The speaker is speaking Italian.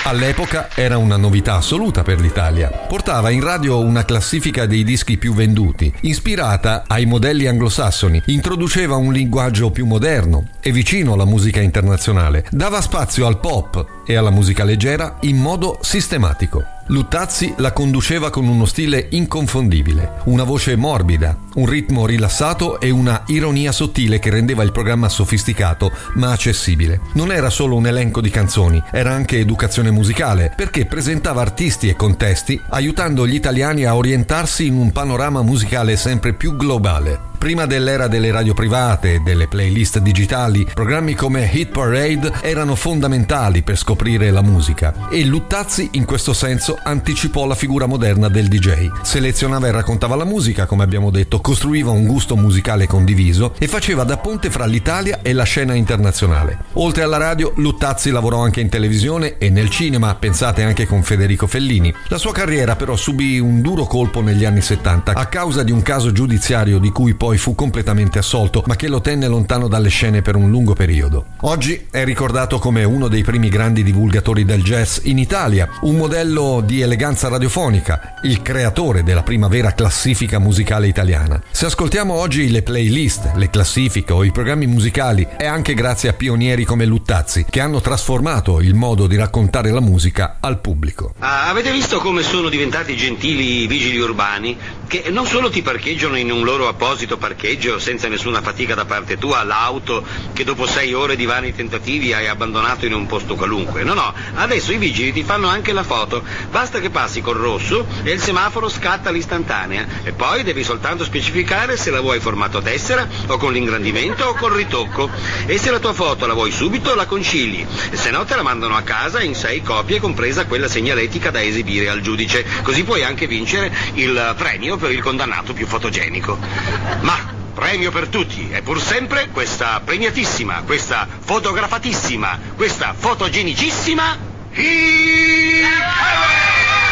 All'epoca era una novità assoluta per l'Italia. Portava in radio una classifica dei dischi più venduti, ispirata ai modelli anglosassoni, introduceva un linguaggio più moderno e vicino alla musica internazionale, dava spazio al pop e alla musica leggera in modo sistematico. Luttazzi la conduceva con uno stile inconfondibile, una voce morbida, un ritmo rilassato e una ironia sottile che rendeva il programma sofisticato ma accessibile. Non era solo un elenco di canzoni, era anche educazione musicale, perché presentava artisti e contesti, aiutando gli italiani a orientarsi in un panorama musicale sempre più globale. Prima dell'era delle radio private e delle playlist digitali, programmi come Hit Parade erano fondamentali per scoprire la musica e Luttazzi in questo senso anticipò la figura moderna del DJ. Selezionava e raccontava la musica, come abbiamo detto, costruiva un gusto musicale condiviso e faceva da ponte fra l'Italia e la scena internazionale. Oltre alla radio, Luttazzi lavorò anche in televisione e nel cinema, pensate anche con Federico Fellini. La sua carriera però subì un duro colpo negli anni 70 a causa di un caso giudiziario di cui poi fu completamente assolto, ma che lo tenne lontano dalle scene per un lungo periodo. Oggi è ricordato come uno dei primi grandi divulgatori del jazz in Italia, un modello di eleganza radiofonica, il creatore della prima vera classifica musicale italiana. Se ascoltiamo oggi le playlist, le classifiche o i programmi musicali, è anche grazie a pionieri come Luttazzi, che hanno trasformato il modo di raccontare la musica al pubblico. Avete visto come sono diventati gentili i vigili urbani? Che non solo ti parcheggiano in un loro apposito parcheggio senza nessuna fatica da parte tua l'auto che dopo 6 ore di vari tentativi hai abbandonato in un posto qualunque. No, adesso i vigili ti fanno anche la foto. Basta che passi col rosso e il semaforo scatta l'istantanea e poi devi soltanto specificare se la vuoi formato tessera o con l'ingrandimento o col ritocco, e se la tua foto la vuoi subito la concili, se no te la mandano a casa in 6 copie compresa quella segnaletica da esibire al giudice, così puoi anche vincere il premio per il condannato più fotogenico. Ma premio per tutti è pur sempre questa premiatissima, questa fotografatissima, questa fotogenicissima Hit Parade!